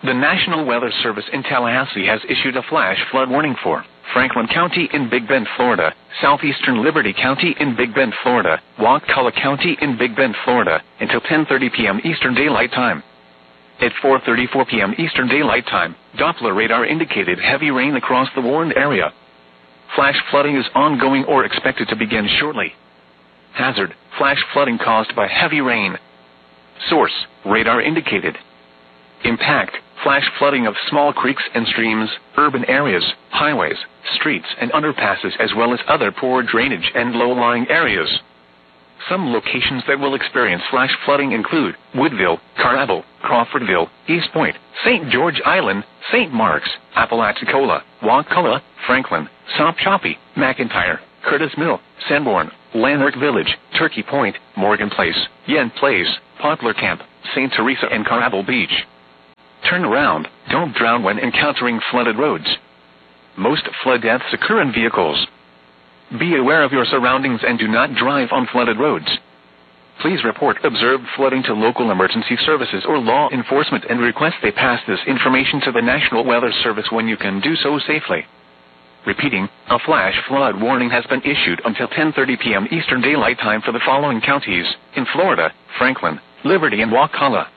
The National Weather Service in Tallahassee has issued a flash flood warning for Franklin County in Big Bend, Florida, southeastern Liberty County in Big Bend, Florida, Wakulla County in Big Bend, Florida, until 10:30 p.m. Eastern Daylight Time. At 4:34 p.m. Eastern Daylight Time, Doppler radar indicated heavy rain across the warned area. Flash flooding is ongoing or expected to begin shortly. Hazard: flash flooding caused by heavy rain. Source: radar indicated. Impact: flash flooding of small creeks and streams, urban areas, highways, streets and underpasses, as well as other poor drainage and low-lying areas. Some locations that will experience flash flooding include Woodville, Carrabble, Crawfordville, East Point, St. George Island, St. Marks, Apalachicola, Wakulla, Franklin, Sopchoppy, McIntyre, Curtis Mill, Sanborn, Lanark Village, Turkey Point, Morgan Place, Yen Place, Poplar Camp, St. Teresa and Carrabble Beach. Turn around, don't drown when encountering flooded roads. Most flood deaths occur in vehicles. Be aware of your surroundings and do not drive on flooded roads. Please report observed flooding to local emergency services or law enforcement and request they pass this information to the National Weather Service when you can do so safely. Repeating, a flash flood warning has been issued until 10:30 p.m. Eastern Daylight Time for the following counties in Florida: Franklin, Liberty and Wakulla.